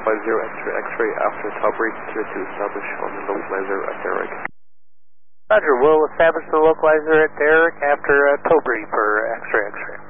X-ray X-ray after Tauberry, clear to establish on the localizer at Derrick. Roger, we'll establish the localizer at Derrick after Tauberry for X-ray X-ray.